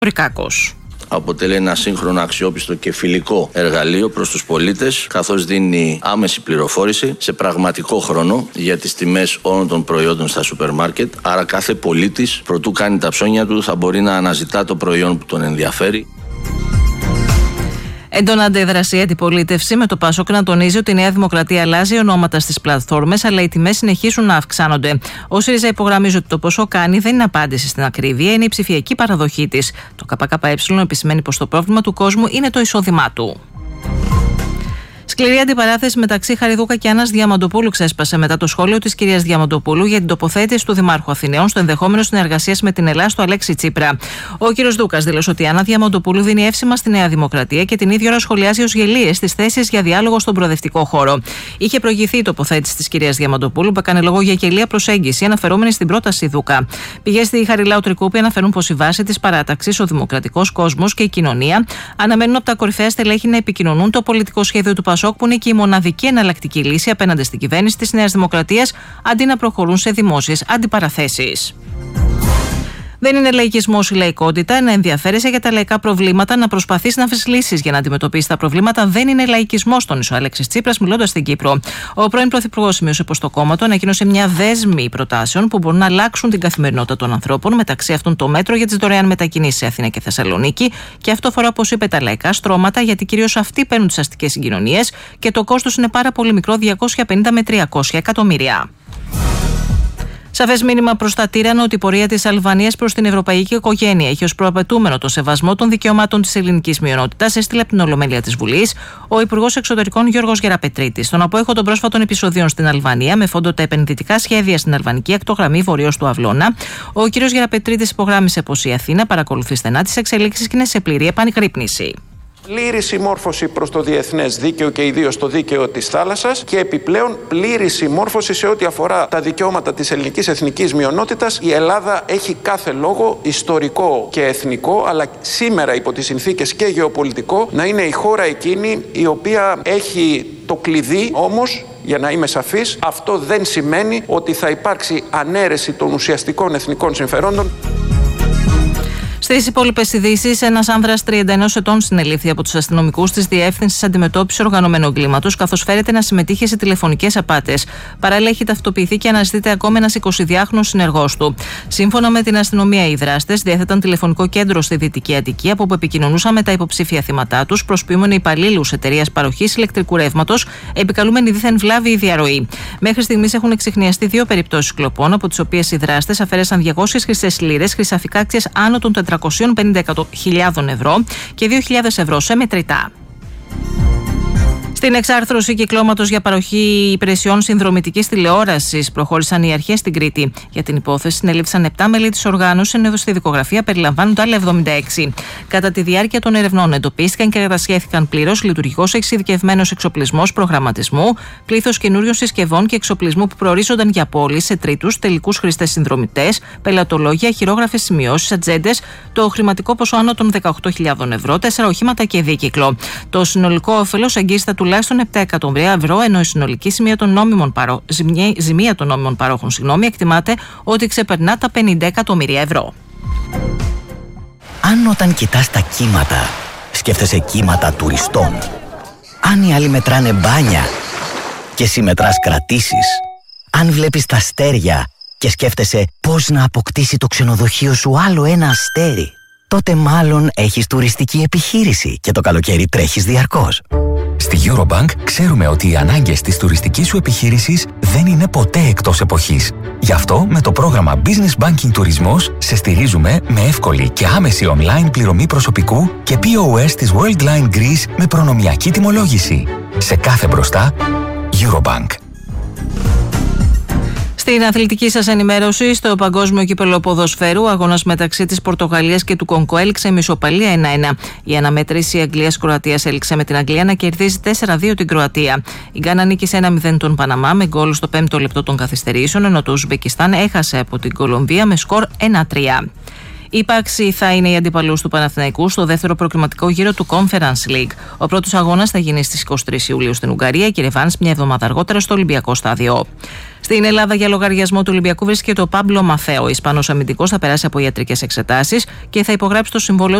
Ρικάκος. Αποτελεί ένα σύγχρονο, αξιόπιστο και φιλικό εργαλείο προς τους πολίτες, καθώς δίνει άμεση πληροφόρηση σε πραγματικό χρόνο για τις τιμές όλων των προϊόντων στα σούπερ μάρκετ. Άρα κάθε πολίτης, προτού κάνει τα ψώνια του, θα μπορεί να αναζητά το προϊόν που τον ενδιαφέρει. Έντονα αντέδρασε η αντιπολίτευση, με το Πασόκ να τονίζει ότι η Νέα Δημοκρατία αλλάζει ονόματα στις πλατφόρμες, αλλά οι τιμές συνεχίζουν να αυξάνονται. Ο ΣΥΡΙΖΑ υπογραμμίζει ότι το πόσο κάνει δεν είναι απάντηση στην ακρίβεια, είναι η ψηφιακή παραδοχή της. Το ΚΚΕ επισημαίνει πως το πρόβλημα του κόσμου είναι το εισόδημά του. Σκληρή αντιπαράθεση μεταξύ Χαριδούκα και Άννας Διαμαντοπούλου ξέσπασε μετά το σχόλιο της κυρίας Διαμαντοπούλου για την τοποθέτηση του Δημάρχου Αθηναίων στο ενδεχόμενο συνεργασίας με την Ελλάδα στο Αλέξη Τσίπρα. Ο κύριος Δούκας δήλωσε ότι η Άννα Διαμαντοπούλου δίνει εύσημα στη Νέα Δημοκρατία και την ίδια ώρα σχολιάζει ως γελίες τις θέσεις για διάλογο στον προοδευτικό χώρο. Είχε προηγηθεί η τοποθέτηση της κυρίας Διαμαντοπούλου που έκανε λόγο για γελία προσέγγιση αναφερόμενη στην πρόταση Δούκα. Πηγές στη Χαριλάου Τρικούπη αναφέρουν πως η βάση της παράταξης, ο δημοκρατικός κόσμος και η κοινωνία αναμένουν από τα κορυφαία στελέχη να επικοινωνούν το πολιτικό σχέδιο του Πασόκ, που είναι και η μοναδική εναλλακτική λύση απέναντι στην κυβέρνηση της Νέας Δημοκρατίας, αντί να προχωρούν σε δημόσιες αντιπαραθέσεις. Δεν είναι λαϊκισμός η λαϊκότητα, να ενδιαφέρεσαι για τα λαϊκά προβλήματα, να προσπαθείς να βρεις λύσεις για να αντιμετωπίσεις τα προβλήματα. Δεν είναι λαϊκισμός, τόνισε ο Αλέξης Τσίπρας, μιλώντας στην Κύπρο. Ο πρώην Πρωθυπουργός σημείωσε πως το κόμμα του ανακοίνωσε μια δέσμη προτάσεων που μπορούν να αλλάξουν την καθημερινότητα των ανθρώπων, μεταξύ αυτών το μέτρο για τις δωρεάν μετακινήσεις σε Αθήνα και Θεσσαλονίκη. Και αυτό αφορά, όπως είπε, τα λαϊκά στρώματα, γιατί κυρίως αυτοί παίρνουν τις αστικές συγκοινωνίες και το κόστος είναι πάρα πολύ μικρό, 250 με 300 εκατομμύρια. Σαφές μήνυμα προς τα τύρανα ότι η πορεία της Αλβανίας προς την ευρωπαϊκή οικογένεια έχει ως προαπαιτούμενο το σεβασμό των δικαιωμάτων της ελληνικής μειονότητας, έστειλε από την Ολομέλεια της Βουλής ο Υπουργός Εξωτερικών Γιώργος Γεραπετρίτης. Στον απόϊχο των πρόσφατων επεισοδίων στην Αλβανία, με φόντο τα επενδυτικά σχέδια στην αλβανική ακτογραμμή βορείως του Αυλώνα, ο κ. Γεραπετρίτης υπογράμμισε πως η Αθήνα παρακολουθεί στενά τις εξελίξεις και είναι σε πλήρη επανεκρύπνηση. Πλήρη συμμόρφωση προς το διεθνές δίκαιο και ιδίως το δίκαιο της θάλασσας και επιπλέον πλήρη συμμόρφωση σε ό,τι αφορά τα δικαιώματα της ελληνικής εθνικής μειονότητας. Η Ελλάδα έχει κάθε λόγο ιστορικό και εθνικό, αλλά σήμερα υπό τις συνθήκες και γεωπολιτικό, να είναι η χώρα εκείνη η οποία έχει το κλειδί. Όμως, για να είμαι σαφής, αυτό δεν σημαίνει ότι θα υπάρξει ανέρεση των ουσιαστικών εθνικών συμφερόντων. Στις υπόλοιπες ειδήσεις, ένας άνδρας 31 ετών συνελήφθη από τους αστυνομικούς της Διεύθυνσης Αντιμετώπισης Οργανωμένου Εγκλήματος, καθώς φέρεται να συμμετείχε σε τηλεφωνικές απάτες. Παράλληλα, έχει ταυτοποιηθεί και αναζητείται ακόμα ένας 22χρονος συνεργός του. Σύμφωνα με την αστυνομία, οι δράστες διέθεταν τηλεφωνικό κέντρο στη Δυτική Αττική, από όπου επικοινωνούσαν με τα υποψήφια θύματά τους, προσποιούμενοι υπαλλήλους εταιρείας παροχής ηλεκτρικού ρεύματος, επικαλούμενοι δίθεν βλάβη ή διαρροή. Μέχρι στιγμής έχουν εξιχνιαστεί 2 περιπτώσεις κλοπών, από τις οποίες οι δράστες αφαίρεσαν 200 χρυσές λίρες, χρυσαφικά αξίας άνω των 450.000 ευρώ και 2.000 ευρώ σε μετρητά. Στην εξάρθρωση κυκλώματος για παροχή υπηρεσιών συνδρομητικής τηλεόρασης προχώρησαν οι αρχές στην Κρήτη. Για την υπόθεση συνελήφθησαν 7 μέλη της οργάνωσης, ενώ στη δικογραφία περιλαμβάνονται άλλα 76. Κατά τη διάρκεια των ερευνών εντοπίστηκαν και κατασχέθηκαν πλήρως λειτουργικός εξειδικευμένος εξοπλισμός προγραμματισμού, πλήθος καινούριων συσκευών και εξοπλισμού που προορίζονταν για πώληση σε τρίτους τελικούς χρήστες συνδρομητές, πελατολόγια, χειρόγραφες σημειώσεις, ατζέντες, το χρηματικό ποσό άνω των 18.000 ευρώ, 4 οχήματα και δίκυκλο. Το συνολικό όφελος αγγίζεται τουλάχιστον 7 εκατομμύρια ευρώ, ενώ η συνολική ζημία των νόμιμων παρόχων εκτιμάται ότι ξεπερνά τα 50 εκατομμύρια ευρώ. Αν όταν κοιτάς τα κύματα, σκέφτεσαι κύματα τουριστών, αν οι άλλοι μετράνε μπάνια και εσύ μετράς κρατήσεις, αν βλέπεις τα αστέρια και σκέφτεσαι πώς να αποκτήσει το ξενοδοχείο σου άλλο ένα αστέρι, τότε μάλλον έχεις τουριστική επιχείρηση και το καλοκαίρι τρέχεις διαρκώς. Στη Eurobank ξέρουμε ότι οι ανάγκες της τουριστικής σου επιχείρησης δεν είναι ποτέ εκτός εποχής. Γι' αυτό με το πρόγραμμα Business Banking Τουρισμός σε στηρίζουμε με εύκολη και άμεση online πληρωμή προσωπικού και POS της Worldline Greece με προνομιακή τιμολόγηση. Σε κάθε μπροστά, Eurobank. Στην αθλητική σας ενημέρωση, στο Παγκόσμιο Κύπελλο Ποδοσφαίρου, αγώνας μεταξύ της Πορτογαλίας και του Κονγκό έληξε με ισοπαλία 1-1. Η αναμέτρηση Αγγλίας-Κροατίας έληξε με την Αγγλία να κερδίζει 4-2 την Κροατία. Η Γκάνα νίκησε 1-0 τον Παναμά με γκολ στο 5ο λεπτό των καθυστερήσεων, ενώ το Ουσμπεκιστάν έχασε από την Κολομβία με σκορ 1-3. Η Πάξη θα είναι η αντίπαλος του Παναθηναϊκού στο δεύτερο προκριματικό γύρο του Conference League. Ο πρώτος αγώνας θα γίνει στις 23 Ιουλίου στην Ουγγαρία και η ρεβάνς μια εβδομάδα αργότερα στο Ολυμπιακό στάδιο. Στην Ελλάδα, για λογαριασμό του Ολυμπιακού βρίσκεται ο Πάμπλο Μαθαίο. Ο Ισπανός αμυντικός θα περάσει από ιατρικές εξετάσεις και θα υπογράψει το συμβόλαιο